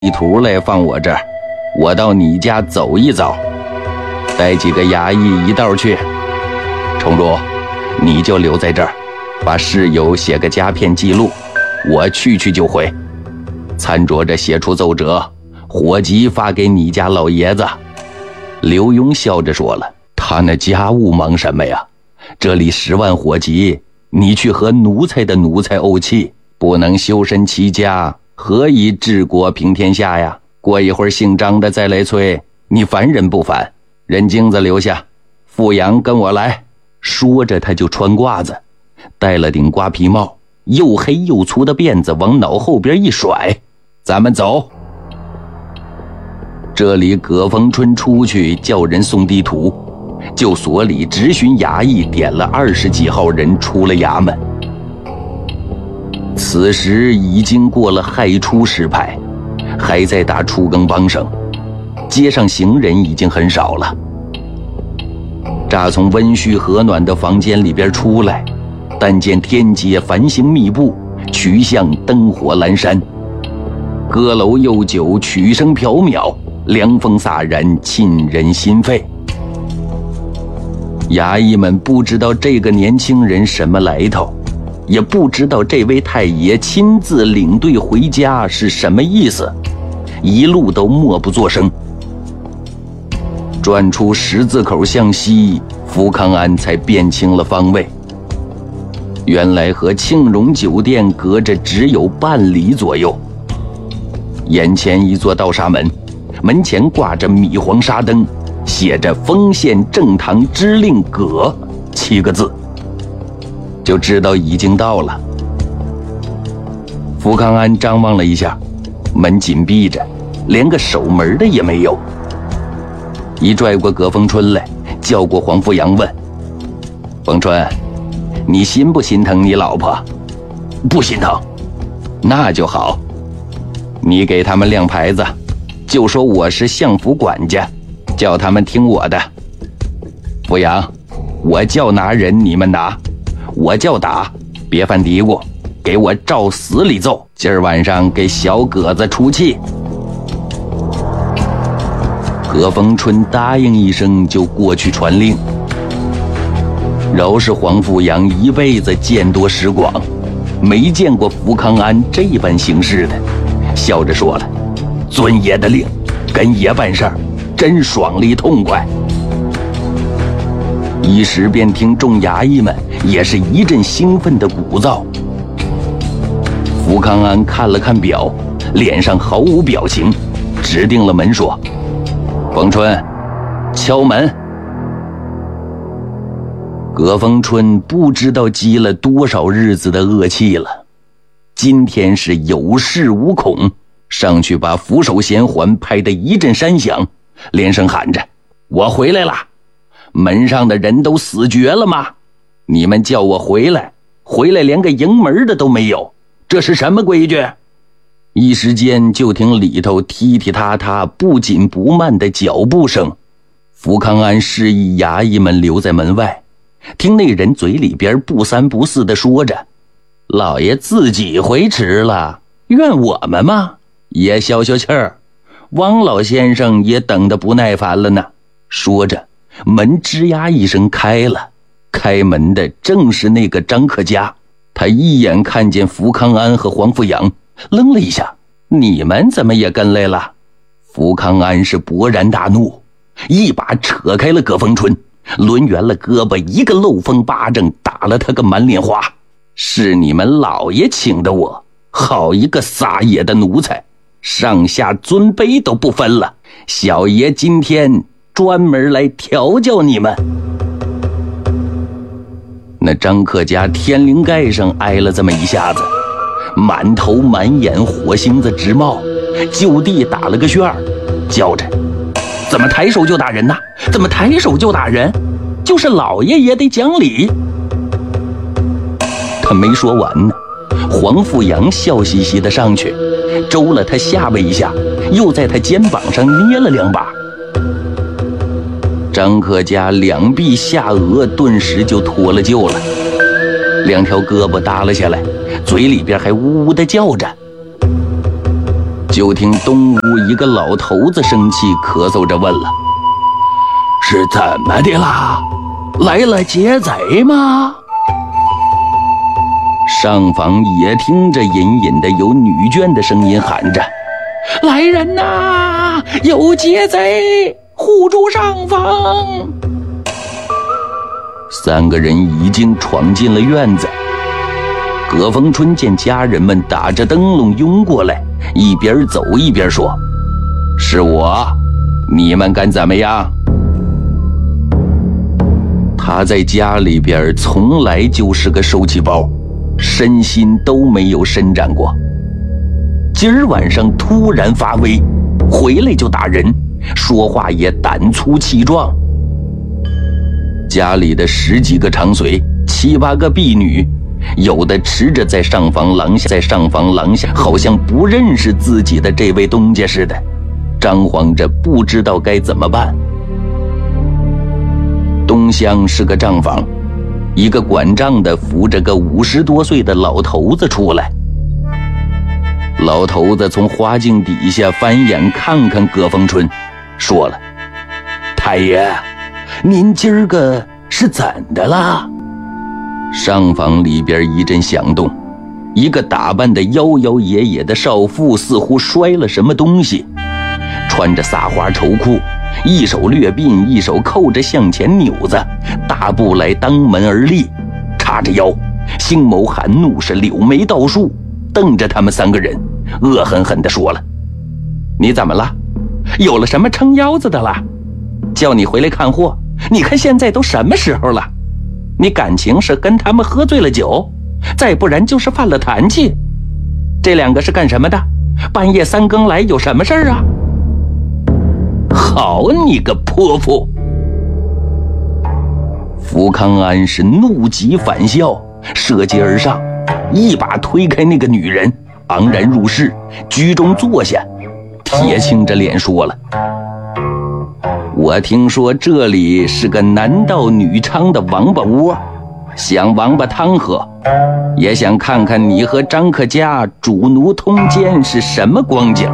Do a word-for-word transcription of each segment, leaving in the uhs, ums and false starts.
地图来放我这儿，我到你家走一遭，带几个衙役一道去。崇儒，你就留在这儿，把事由写个夹片记录，我去去就回。参着着写出奏折，火急发给你家老爷子。刘墉笑着说了，他那家务忙什么呀？这里十万火急，你去和奴才的奴才怄气，不能修身齐家，何以治国平天下呀？过一会儿姓张的再来催，你烦人不烦？任京子留下，富阳跟我来。说着他就穿褂子，戴了顶瓜皮帽，又黑又粗的辫子往脑后边一甩，咱们走。这里葛逢春出去叫人送地图，就所里直询衙役点了二十几号人出了衙门。此时已经过了亥初时派，还在打初更帮声，街上行人已经很少了。乍从温煦和暖的房间里边出来，但见天街繁星密布，渠巷灯火阑珊，歌楼悠久，曲声缥缈，凉风飒然，沁人心肺。衙役们不知道这个年轻人什么来头，也不知道这位太爷亲自领队回家是什么意思，一路都默不作声。转出十字口向西，福康安才辨清了方位。原来和庆荣酒店隔着只有半里左右。眼前一座倒沙门，门前挂着米黄纱灯，写着丰县正堂知令阁七个字，就知道已经到了。福康安张望了一下，门紧闭着，连个守门的也没有。一拽过葛逢春来，叫过黄富阳问：逢春，你心不心疼你老婆？不心疼。那就好，你给他们亮牌子，就说我是相府管家，叫他们听我的。富阳，我叫拿人你们拿，我叫打，别犯嘀咕，给我照死里揍。今儿晚上给小葛子出气。葛逢春答应一声，就过去传令。饶是黄富阳一辈子见多识广，没见过福康安这般行事的，笑着说了：遵爷的令，跟爷办事儿，真爽利痛快。一时便听众衙役们也是一阵兴奋的鼓噪。福康安看了看表，脸上毫无表情，指定了门说：逢春，敲门。葛逢春不知道积了多少日子的恶气了，今天是有恃无恐，上去把扶手衔环拍得一阵山响，连声喊着：我回来了！门上的人都死绝了吗？你们叫我回来，回来连个迎门的都没有，这是什么规矩？一时间就听里头踢踢踏踏不紧不慢的脚步声。福康安示意衙役们留在门外，听那人嘴里边不三不四地说着：老爷自己回迟了，怨我们吗？也消消气儿，汪老先生也等得不耐烦了呢。说着门吱呀一声开了，开门的正是那个张克家。他一眼看见福康安和黄富阳，愣了一下：你们怎么也跟来了？福康安是勃然大怒，一把扯开了葛逢春，抡圆了胳膊，一个漏风巴掌打了他个满脸花。是你们老爷请的我，好一个撒野的奴才，上下尊卑都不分了，小爷今天专门来调教你们。那张克家天灵盖上挨了这么一下子，满头满眼火星子直冒，就地打了个旋儿，叫着：怎么抬手就打人呢？怎么抬手就打人？就是老爷也得讲理。他没说完呢，黄富阳笑嘻嘻的上去周了他下巴一下，又在他肩膀上捏了两把。张克家两臂下颚顿时就脱了臼了，两条胳膊耷拉下来，嘴里边还呜呜的叫着。 就听东屋一个老头子生气咳嗽着问了：“是怎么的啦？来了劫贼吗？”上房也听着隐隐的有女眷的声音喊着：“来人呐，有劫贼，护住上房！”三个人已经闯进了院子。葛逢春见家人们打着灯笼拥过来，一边走一边说：“是我，你们敢怎么样？”他在家里边从来就是个受气包，身心都没有伸展过。今儿晚上突然发威，回来就打人，说话也胆粗气壮。家里的十几个长随，七八个婢女，有的持着在上房廊下，在上房廊下好像不认识自己的这位东家似的，张皇着不知道该怎么办。东厢是个账房，一个管账的扶着个五十多岁的老头子出来。老头子从花镜底下翻眼看看葛逢春，说了：“太爷，您今儿个是怎的啦？”上房里边一阵响动，一个打扮得摇摇曳曳的少妇似乎摔了什么东西，穿着撒花绸裤，一手掠鬓，一手扣着向前钮子，大步来当门而立，叉着腰，星眸含怒，是柳眉倒竖，瞪着他们三个人，恶狠狠地说了：“你怎么了？有了什么撑腰子的了？叫你回来看货，你看现在都什么时候了？你感情是跟他们喝醉了酒，再不然就是犯了痰气。这两个是干什么的？半夜三更来有什么事儿啊？”“好你个泼妇！”福康安是怒极反笑，射击而上，一把推开那个女人，昂然入室，居中坐下，铁青着脸说了：“我听说这里是个男盗女娼的王八窝，想王八汤喝，也想看看你和张克家主奴通奸是什么光景。”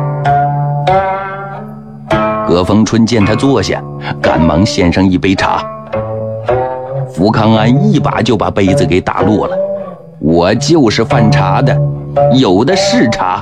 葛逢春见他坐下，赶忙献上一杯茶。福康安一把就把杯子给打落了：“我就是贩茶的，有的是茶。”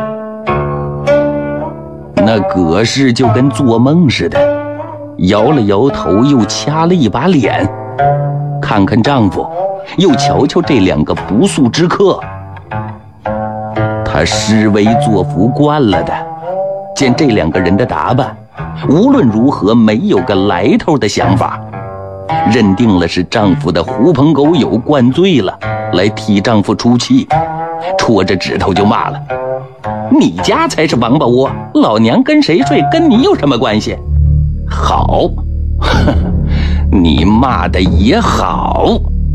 那葛氏就跟做梦似的，摇了摇头，又掐了一把脸，看看丈夫，又瞧瞧这两个不速之客。她施威作福惯了的，见这两个人的打扮，无论如何没有个来头的想法，认定了是丈夫的狐朋狗友灌醉了，来替丈夫出气，戳着指头就骂了：“你家才是王八窝，老娘跟谁睡跟你有什么关系？”“好，呵呵，你骂的也好。”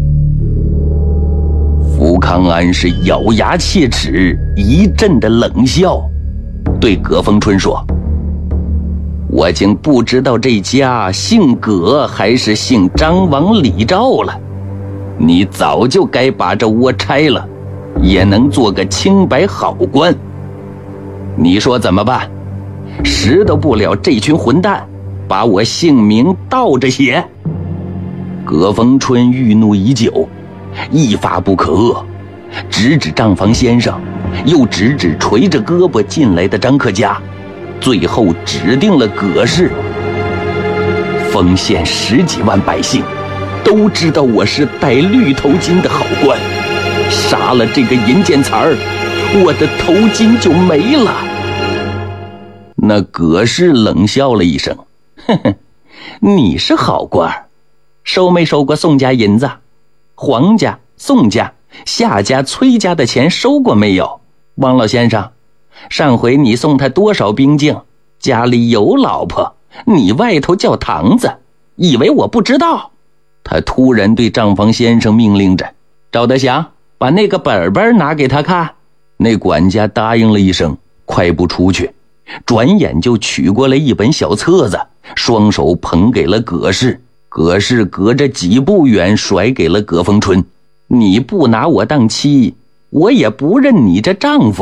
福康安是咬牙切齿，一阵的冷笑，对葛逢春说：“我竟不知道这家姓葛还是姓张王李赵了，你早就该把这窝拆了，也能做个清白好官。你说怎么办？识得不了这群混蛋，把我姓名倒着写。”葛逢春郁怒已久，一发不可遏，指指账房先生，又指指垂着胳膊进来的张克家，最后指定了葛氏。丰县十几万百姓都知道我是戴绿头巾的好官，杀了这个银剑才儿，我的头巾就没了。那葛氏冷笑了一声：“呵呵，你是好官，收没收过宋家银子？黄家、宋家、夏家、崔家的钱收过没有？王老先生，上回你送他多少兵镜？家里有老婆，你外头叫堂子，以为我不知道？”他突然对账房先生命令着：“赵德祥，把那个本本拿给他看。”那管家答应了一声，快步出去，转眼就取过来一本小册子，双手捧给了葛氏。葛氏隔着几步远甩给了葛逢春：“你不拿我当妻，我也不认你这丈夫。”